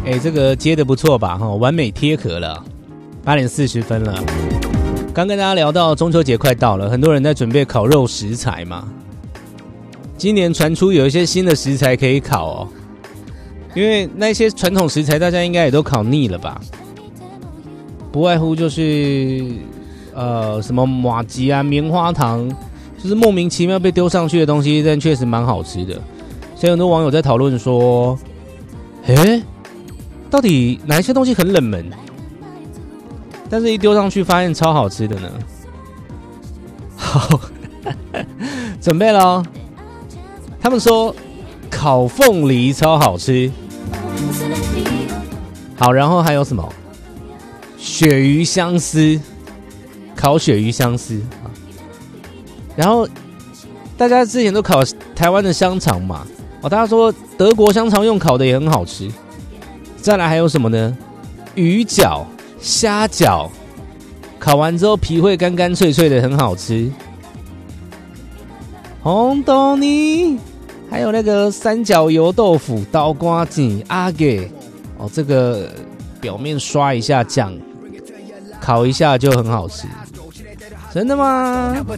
这个接得不错吧？完美贴合了，8点40分了。刚跟大家聊到中秋节快到了，很多人在准备烤肉食材嘛。今年传出有一些新的食材可以烤哦，因为那些传统食材大家应该也都烤腻了吧？不外乎就是什么麻糬啊、棉花糖，就是莫名其妙被丢上去的东西，但确实蛮好吃的。所以很多网友在讨论说，到底哪一些东西很冷门，但是一丢上去发现超好吃的呢？好，准备了哦。他们说烤凤梨超好吃。好，然后还有什么？鳕鱼香丝，烤鳕鱼香丝。然后大家之前都烤台湾的香肠嘛，大家说德国香肠用烤的也很好吃。再来还有什么呢？鱼饺、虾饺，烤完之后皮会干干脆脆的，很好吃。红豆泥，还有那个三角油豆腐、刀瓜子、阿给这个表面刷一下酱，烤一下就很好吃。真的吗？